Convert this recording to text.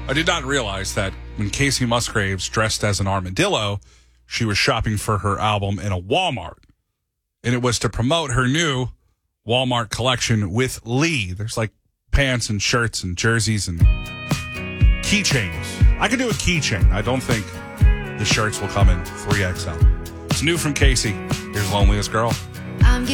I did not realize that when Casey Musgraves dressed as an armadillo, she was shopping for her album in a Walmart. And it was to promote her new Walmart collection with Lee. There's like pants and shirts and jerseys and keychains. I could do a keychain. I don't think the shirts will come in 3XL. It's new from Casey. Here's Loneliest Girl. I'm